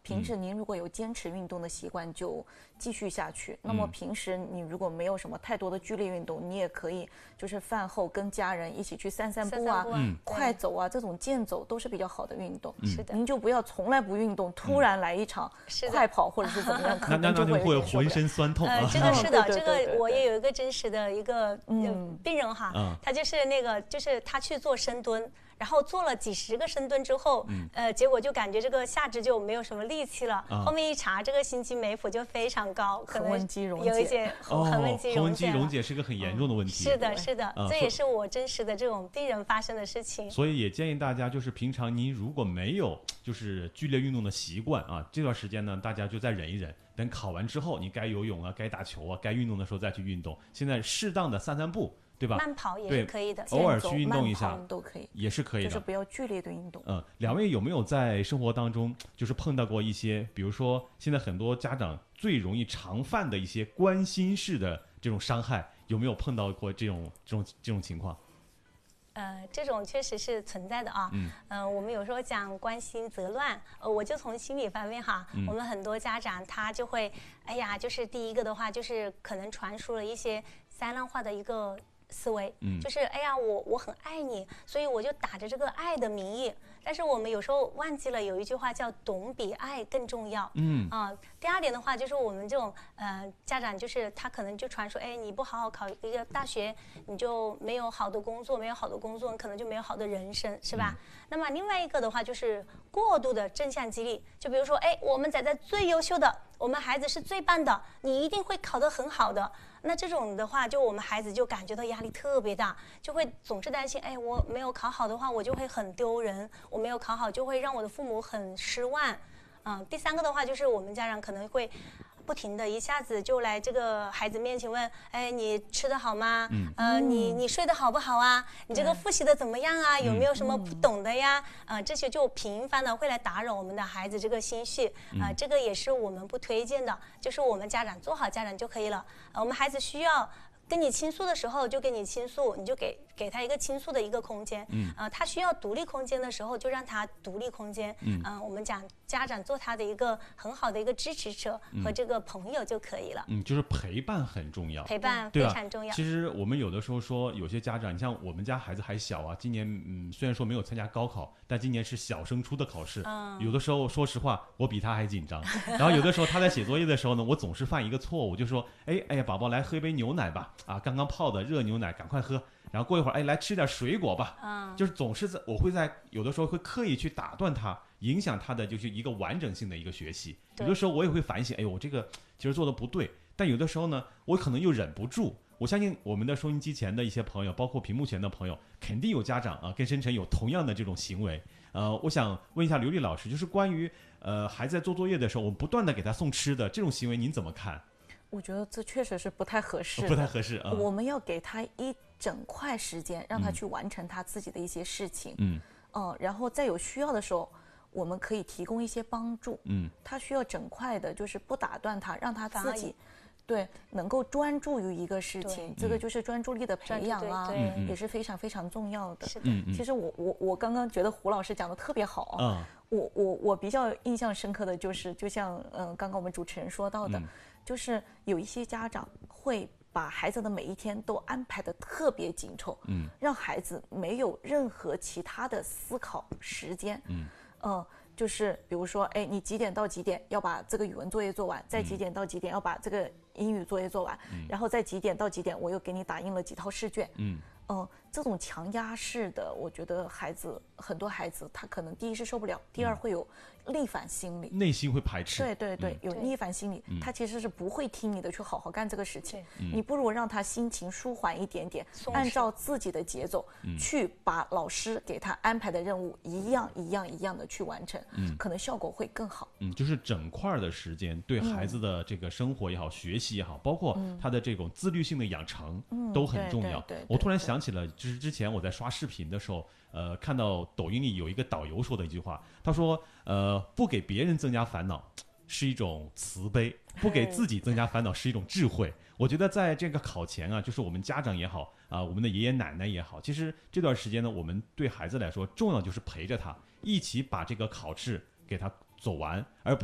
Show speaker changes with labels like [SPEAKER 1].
[SPEAKER 1] 平时您如果有坚持运动的习惯，就继续下去。那么平时你如果没有什么太多的剧烈运动，你也可以就是饭后跟家人一起去散散步啊，快走啊，这种健走都是比较好的运动。
[SPEAKER 2] 是的，
[SPEAKER 1] 您就不要从来不运动，突然来一场快跑或者是怎么样，可能就
[SPEAKER 3] 会浑身酸痛啊。
[SPEAKER 2] 这个是的，这个我也有一个真实的一个病人哈，他就是就是他去做深蹲。然后做了几十个深蹲之后，结果就感觉这个下肢就没有什么力气了。后面一查，这个心肌酶谱就非常高，可能有一些横纹肌
[SPEAKER 3] 溶解是一个很严重的问题。
[SPEAKER 2] 是的，是的，这也是我真实的这种病人发生的事情。
[SPEAKER 3] 所以也建议大家，就是平常您如果没有就是剧烈运动的习惯啊，这段时间呢，大家就再忍一忍。等考完之后，你该游泳啊，该打球啊，该运动的时候再去运动。现在适当的散散步。对吧？
[SPEAKER 2] 慢跑也是可以的，
[SPEAKER 3] 偶尔去运动一下
[SPEAKER 1] 都可以，
[SPEAKER 3] 也是可以的，
[SPEAKER 1] 就是不要剧烈的运动。
[SPEAKER 3] 两位有没有在生活当中就是碰到过一些，比如说现在很多家长最容易常犯的一些关心式的这种伤害，有没有碰到过这种情况？
[SPEAKER 2] 这种确实是存在的啊。我们有时候讲关心则乱，我就从心理方面哈，我们很多家长他就会，哎呀，就是第一个的话就是可能传输了一些灾难化的一个思维，就是哎呀，我很爱你，所以我就打着这个爱的名义，但是我们有时候忘记了有一句话叫懂比爱更重要。第二点的话就是我们这种家长就是他可能就传说，哎，你不好好考一个大学，你就没有好的工作，没有好的工作，你可能就没有好的人生，是吧？那么另外一个的话就是过度的正向激励，就比如说，哎，我们仔仔最优秀的，我们孩子是最棒的，你一定会考得很好的。那这种的话，就我们孩子就感觉到压力特别大，就会总是担心，哎，我没有考好的话，我就会很丢人；我没有考好，就会让我的父母很失望。第三个的话，就是我们家长可能会不停的一下子就来这个孩子面前问，哎，你吃得好吗？你睡得好不好啊？你这个复习的怎么样啊？有没有什么不懂的呀？这些就频繁的会来打扰我们的孩子这个心绪。这个也是我们不推荐的，就是我们家长做好家长就可以了。我们孩子需要跟你倾诉的时候就跟你倾诉，你就给他一个倾诉的一个空间。他需要独立空间的时候就让他独立空间。我们讲家长做他的一个很好的一个支持者和这个朋友就可以了。
[SPEAKER 3] 就是陪伴很重要，
[SPEAKER 2] 陪伴非常重要。
[SPEAKER 3] 其实我们有的时候说有些家长，你像我们家孩子还小啊，今年虽然说没有参加高考，但今年是小升初的考试。有的时候说实话我比他还紧张，然后有的时候他在写作业的时候呢，我总是犯一个错误，就说哎呀宝宝来喝一杯牛奶吧，刚刚泡的热牛奶赶快喝，然后过一会儿哎来吃点水果吧。就是总是我会在有的时候会刻意去打断他，影响他的就是一个完整性的一个学习。有的时候我也会反省，哎我这个其实做的不对，但有的时候呢我可能又忍不住。我相信我们的收音机前的一些朋友，包括屏幕前的朋友，肯定有家长跟申晨有同样的这种行为。我想问一下刘丽老师，就是关于孩子在做作业的时候，我们不断的给他送吃的这种行为，您怎么看？
[SPEAKER 1] 我觉得这确实是不太合适，
[SPEAKER 3] 不太合适。
[SPEAKER 1] 我们要给他一整块时间，让他去完成他自己的一些事情。然后在有需要的时候，我们可以提供一些帮助。他需要整块的，就是不打断他，让他自己能够专注于一个事情，这个就是专注力的培养啊，也是非常非常重要的。其实我刚刚觉得胡老师讲的特别好。我比较印象深刻的就是，就像刚刚我们主持人说到的，就是有一些家长会把孩子的每一天都安排得特别紧凑，让孩子没有任何其他的思考时间。就是比如说，哎，你几点到几点要把这个语文作业做完，再几点到几点要把这个英语作业做完，然后再几点到几点我又给你打印了几套试卷。这种强压式的，我觉得很多孩子他可能第一是受不了，第二会有逆反心理，
[SPEAKER 3] 内心会排斥。
[SPEAKER 1] 对，有逆反心理，他其实是不会听你的去好好干这个事情。你不如让他心情舒缓一点点，按照自己的节奏去把老师给他安排的任务一样的去完成，可能效果会更好。
[SPEAKER 3] 就是整块的时间对孩子的这个生活也好，学习也好，包括他的这种自律性的养成都很重要。我突然想起了，就是之前我在刷视频的时候，看到抖音里有一个导游说的一句话，他说不给别人增加烦恼是一种慈悲，不给自己增加烦恼是一种智慧。我觉得在这个考前啊，就是我们家长也好我们的爷爷奶奶也好，其实这段时间呢，我们对孩子来说重要就是陪着他一起把这个考试给他走完，而